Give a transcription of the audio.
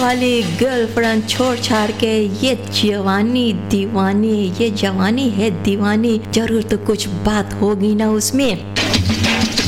वाली गर्लफ्रेंड छोड़ छाड़ के ये जवानी दीवानी, ये जवानी है दीवानी, जरूर तो कुछ बात होगी ना उसमें।